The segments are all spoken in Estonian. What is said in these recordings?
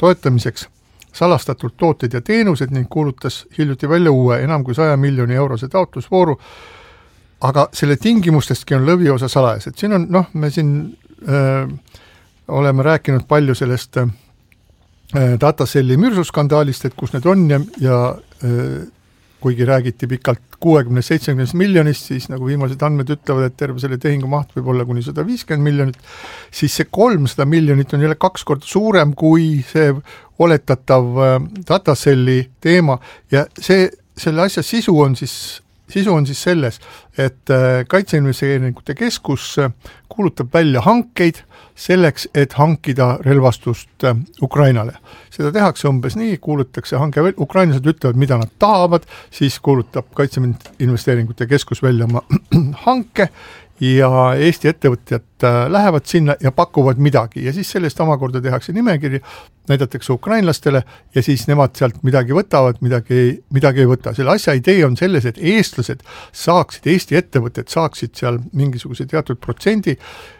toetamiseks salastatult tooted ja teenused ning kuulutas hiljuti välja uue enam kui 100 miljoni eurose taotlusvooru, aga selle tingimustestki on lõviosa salajased. Siin on, me siin oleme rääkinud palju sellest dataselli mürsuskandaalist, et kus need on ja kuigi räägiti pikalt 60-70 miljonist, siis nagu viimased andmed ütlevad, et terve selle tehingu maht võib olla kuni 150 miljonit, siis see 300 miljonit on jälle 2 korda suurem kui see oletatav dataselli teema ja selle asja sisu on siis selles, et Kaitseinvesteeringute Keskus kuulutab välja hankeid selleks, et hankida relvastust Ukrainale. Seda tehakse umbes nii, kuulutatakse hanke välja, ukrainlased ütlevad, mida nad tahavad, siis kuulutab Kaitseinvesteeringute Keskus välja oma hanke ja Eesti ettevõtjad lähevad sinna ja pakuvad midagi ja siis sellest omakorda tehakse nimekiri, näidatakse ukrainlastele ja siis nemad sealt midagi võtavad, midagi ei võta. Selle asja idee on selles, et eestlased saaksid, Eesti ettevõtted saaksid seal mingisuguse teatud protsendi,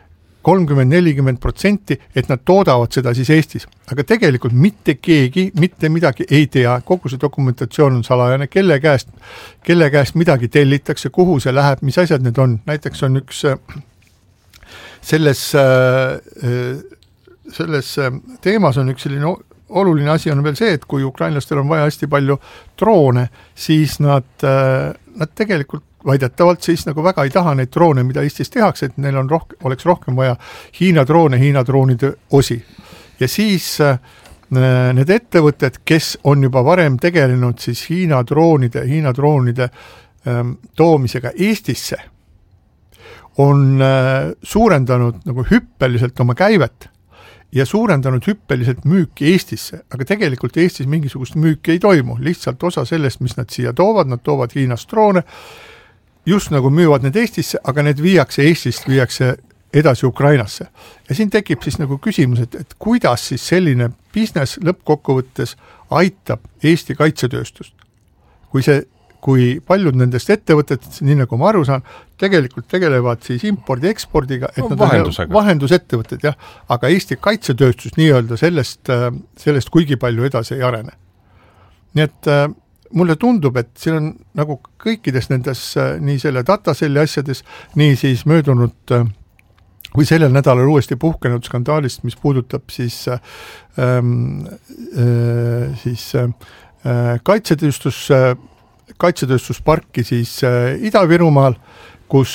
30-40%, et nad toodavad seda siis Eestis. Aga tegelikult mitte keegi, mitte midagi ei tea, kogu see dokumentatsioon on salajane, kelle käest midagi tellitakse, kuhu see läheb, mis asjad need on. Näiteks on üks selles teemas on üks selline oluline asi on veel see, et kui ukrainlastel on vaja hästi palju droone, siis nad tegelikult väidetavalt siis nagu väga ei taha neid droone, mida Eestis tehakse, et neil oleks rohkem vaja Hiina droonide osi. Ja siis need ettevõtted, kes on juba varem tegelenud siis Hiina droonide toomisega Eestisse, on suurendanud nagu hüppeliselt oma käivet ja suurendanud hüppeliselt müüki Eestisse, aga tegelikult Eestis mingisugust müüki ei toimu, lihtsalt osa sellest, mis nad siia toovad, nad toovad Hiinast droone, just nagu müüvad need Eestisse, aga need Eestist viiakse edasi Ukrainasse. Ja siin tekib siis nagu küsimus, et kuidas siis selline business lõppkokkuvõttes aitab Eesti kaitsetööstust. Kui paljud nendest ettevõtted, nii nagu ma aru saan, tegelikult tegelevad siis impordi-ekspordiga, et nad on vahendusettevõtted, jah, aga Eesti kaitsetööstus nii-öelda sellest kuigi palju edasi ei arene. Nii et mulle tundub, et siin on nagu kõikides nendes nii selle dataselli asjades, nii siis möödunud või sellel nädalal uuesti puhkenud skandaalist, mis puudutab siis kaitsetööstusparki siis Ida-Virumaal, kus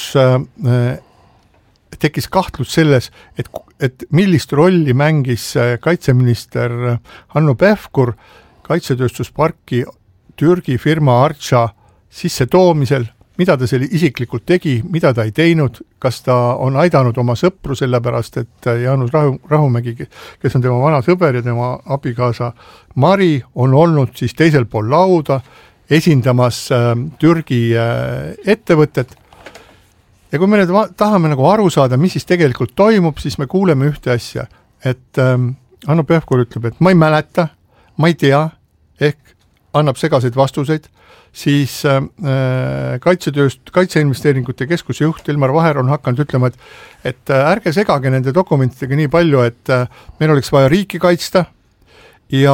tekkis kahtlus selles, et millist rolli mängis kaitseminister Hanno Pevkur kaitsetööstusparki Türgi firma Archa sisse toomisel, mida ta selle isiklikult tegi, mida ta ei teinud, kas ta on aidanud oma sõpru sellepärast, et Jaanus Rahumägi, kes on tema vana sõber ja tema abikaasa Mari, on olnud siis teisel pool lauda esindamas Türgi ettevõtet. Ja kui me nüüd tahame nagu aru saada, mis siis tegelikult toimub, siis me kuuleme ühte asja, et Hanno Pevkur ütleb, et ma ei mäleta, ma ei tea, ehk annab segaseid vastuseid, siis Kaitseinvesteeringute Keskuse juht Ilmar Vaher on hakanud ütlema, et ärge segage nende dokumentidega nii palju, et meil oleks vaja riiki kaitsta ja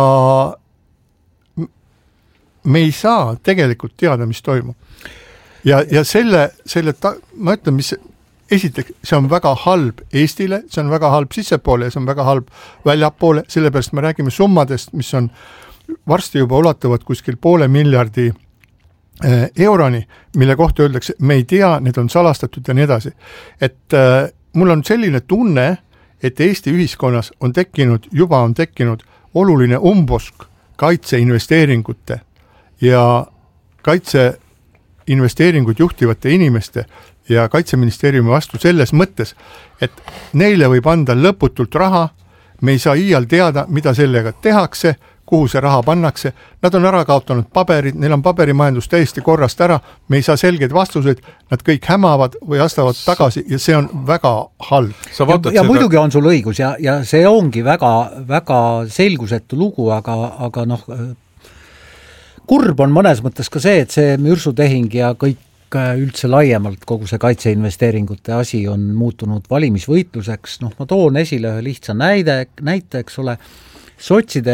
me ei saa tegelikult teada, mis toimub. Ja ma ütlen, mis esiteks, see on väga halb Eestile, see on väga halb sissepoole ja see on väga halb väljapoole, sellepärast me räägime summadest, mis on varsti juba ulatuvad kuskil 500 miljardi euroni, mille kohta öeldakse, me ei tea, need on salastatud ja nii edasi. Et mul on selline tunne, et Eesti ühiskonnas on tekkinud oluline umbusk kaitseinvesteeringute ja kaitseinvesteeringut juhtivate inimeste ja Kaitseministeeriumi vastu selles mõttes, et neile võib anda lõputult raha, me ei saa iial teada, mida sellega tehakse, kuhu see raha pannakse, nad on ära kaotanud paberid, neil on paberimajandus täiesti korrast ära, me ei saa selgeid vastuseid, nad kõik hämavad või astavad tagasi ja see on väga halb. Ja muidugi on sul õigus ja see ongi väga, väga selgusetu lugu, aga kurb on mõnes mõttes ka see, et see mürsutehing ja kõik üldse laiemalt kogu see kaitseinvesteeringute asi on muutunud valimisvõitluseks. Ma toon esile ühe lihtsa näite, eks ole, sotside